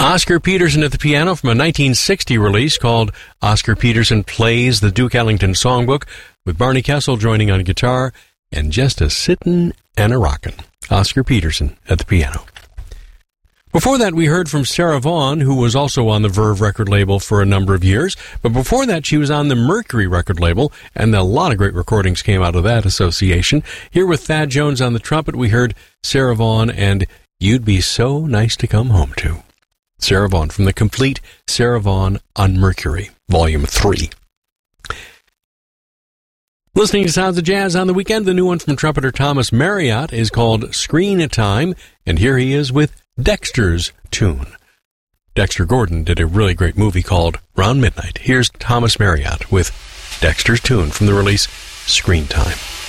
Oscar Peterson at the piano from a 1960 release called Oscar Peterson Plays the Duke Ellington Songbook, with Barney Kessel joining on guitar and just a sittin' and a rockin'. Oscar Peterson at the piano. Before that, we heard from Sarah Vaughan, who was also on the Verve record label for a number of years. But before that, she was on the Mercury record label, and a lot of great recordings came out of that association. Here with Thad Jones on the trumpet, we heard Sarah Vaughan and You'd Be So Nice to Come Home To. Sarah Vaughan from the complete Sarah Vaughan on Mercury, Volume 3. Listening to Sounds of Jazz on the weekend, the new one from trumpeter Thomas Marriott is called Screen Time, and here he is with Dexter's Tune. Dexter Gordon did a really great movie called Round Midnight. Here's Thomas Marriott with Dexter's Tune from the release Screen Time.